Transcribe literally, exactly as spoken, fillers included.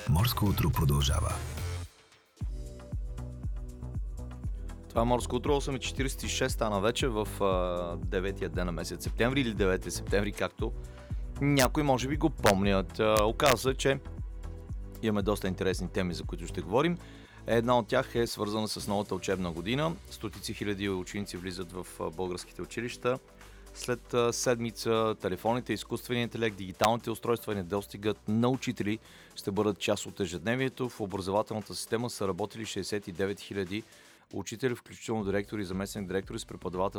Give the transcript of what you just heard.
Морско утро продължава. Това е Морско утро, осем и четиридесет и шест стана вече в а, деветия ден на месец септември или девети септември, както някои може би го помнят. А, оказва се, че имаме доста интересни теми, за които ще говорим. Една от тях е свързана с новата учебна година. Стотици хиляди ученици влизат в а, българските училища. След а, седмица телефоните, изкуственият интелект, дигиталните устройства и недостигът на учители ще бъдат част от ежедневието. В образователната система са работили шейсет и девет хиляди учители, включително директори и заместник директори с преподавател